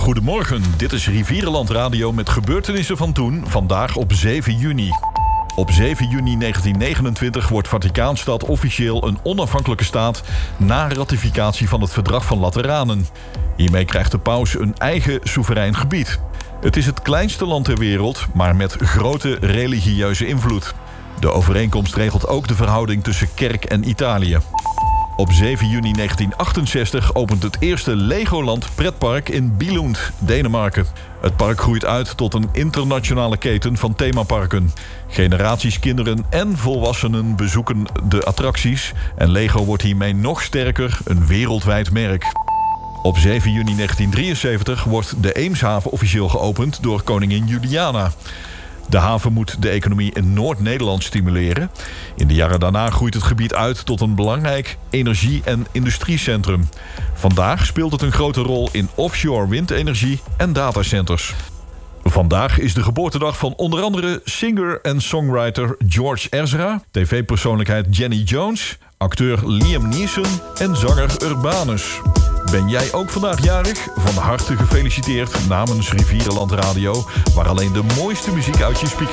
Goedemorgen, dit is Rivierenland Radio met gebeurtenissen van toen, vandaag op 7 juni. Op 7 juni 1929 wordt Vaticaanstad officieel een onafhankelijke staat na ratificatie van het Verdrag van Lateranen. Hiermee krijgt de paus een eigen soeverein gebied. Het is het kleinste land ter wereld, maar met grote religieuze invloed. De overeenkomst regelt ook de verhouding tussen kerk en Italië. Op 7 juni 1968 opent het eerste Legoland pretpark in Billund, Denemarken. Het park groeit uit tot een internationale keten van themaparken. Generaties kinderen en volwassenen bezoeken de attracties en Lego wordt hiermee nog sterker, een wereldwijd merk. Op 7 juni 1973 wordt de Eemshaven officieel geopend door koningin Juliana. De haven moet de economie in Noord-Nederland stimuleren. In de jaren daarna groeit het gebied uit tot een belangrijk energie- en industriecentrum. Vandaag speelt het een grote rol in offshore windenergie en datacenters. Vandaag is de geboortedag van onder andere singer en songwriter George Ezra, tv-persoonlijkheid Jenny Jones, acteur Liam Neeson en zanger Urbanus. Ben jij ook vandaag jarig? Van harte gefeliciteerd namens Rivierenland Radio, waar alleen de mooiste muziek uit je speaker